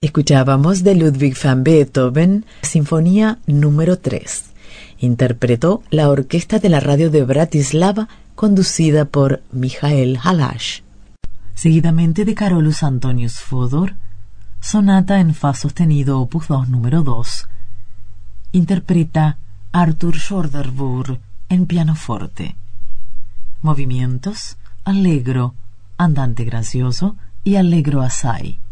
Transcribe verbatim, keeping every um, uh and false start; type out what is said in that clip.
Escuchábamos de Ludwig van Beethoven, Sinfonía número tres. Interpretó la Orquesta de la Radio de Bratislava, conducida por Michael Halash. Seguidamente de Carolus Antonius Fodor, Sonata en Fa sostenido opus dos número dos. Interpreta Arthur Schorderburg en pianoforte. Movimientos: allegro, andante gracioso y allegro assai.